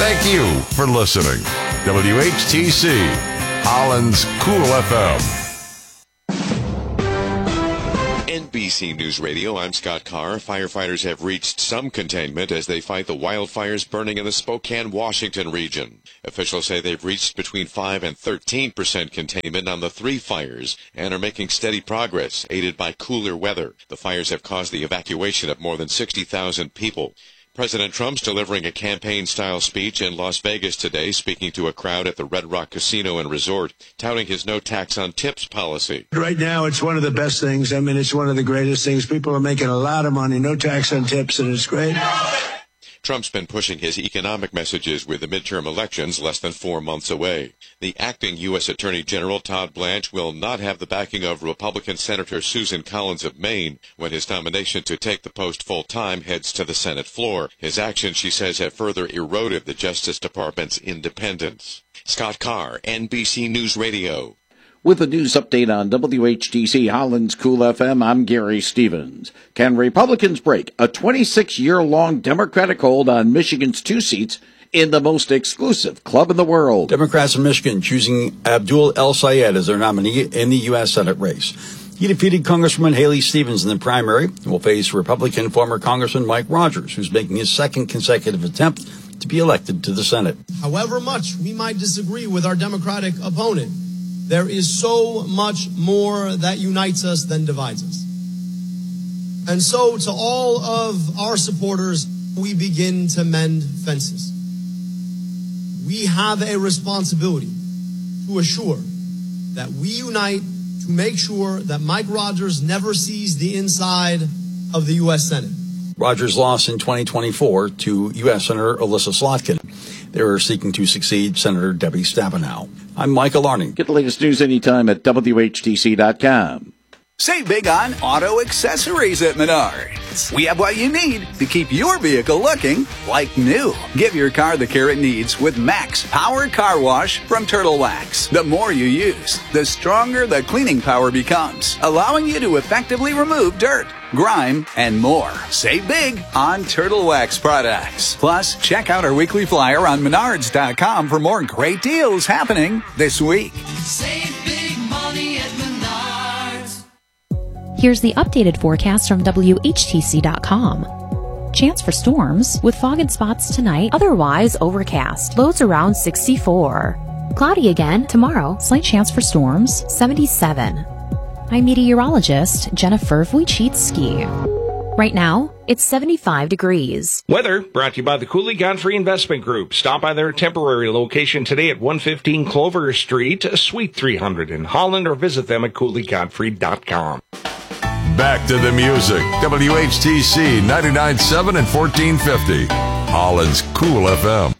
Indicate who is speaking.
Speaker 1: thank you for listening. WHTC, Holland's Cool FM.
Speaker 2: NBC News Radio, I'm Scott Carr. Firefighters have reached some containment as they fight the wildfires burning in the Spokane, Washington region. Officials say they've reached between 5 and 13% containment on the 3 fires and are making steady progress, aided by cooler weather. The fires have caused the evacuation of more than 60,000 people. President Trump's delivering a campaign-style speech in Las Vegas today, speaking to a crowd at the Red Rock Casino and Resort, touting his no tax on tips policy.
Speaker 3: Right now, it's one of the best things. I mean, it's one of the greatest things. People are making a lot of money, no tax on tips, and it's great.
Speaker 2: Trump's been pushing his economic messages with the midterm elections less than 4 months away. The acting U.S. Attorney General Todd Blanche will not have the backing of Republican Senator Susan Collins of Maine when his nomination to take the post full-time heads to the Senate floor. His actions, she says, have further eroded the Justice Department's independence. Scott Carr, NBC News Radio.
Speaker 4: With a news update on WHTC Holland's Cool FM, I'm Gary Stevens. Can Republicans break a 26-year-long Democratic hold on Michigan's 2 seats in the most exclusive club in the world?
Speaker 5: Democrats in Michigan choosing Abdul El-Sayed as their nominee in the U.S. Senate race. He defeated Congresswoman Haley Stevens in the primary and will face Republican former Congressman Mike Rogers, who's making his second consecutive attempt to be elected to the Senate.
Speaker 6: However much we might disagree with our Democratic opponent, there is so much more that unites us than divides us. And so to all of our supporters, we begin to mend fences. We have a responsibility to assure that we unite to make sure that Mike Rogers never sees the inside of the U.S. Senate.
Speaker 5: Rogers lost in 2024 to U.S. Senator Alyssa Slotkin. They are seeking to succeed Senator Debbie Stabenow. I'm Michael Arning.
Speaker 4: Get the latest news anytime at WHTC.com.
Speaker 7: Save big on auto accessories at Menards. We have what you need to keep your vehicle looking like new. Give your car the care it needs with Max Power Car Wash from Turtle Wax. The more you use, the stronger the cleaning power becomes, allowing you to effectively remove dirt, grime, and more. Save big on Turtle Wax products. Plus, check out our weekly flyer on Menards.com for more great deals happening this week.
Speaker 8: Save big money at Menards.
Speaker 9: Here's the updated forecast from WHTC.com. Chance for storms with fog and spots tonight, otherwise overcast. Lows around 64. Cloudy again tomorrow, slight chance for storms, 77. I'm meteorologist Jennifer Wojcicki. Right now, it's 75 degrees.
Speaker 10: Weather brought to you by the Cooley Godfrey Investment Group. Stop by their temporary location today at 115 Clover Street, Suite 300 in Holland, or visit them at CooleyGodfrey.com.
Speaker 1: Back to the music. WHTC 99.7 and 1450. Holland's Cool FM.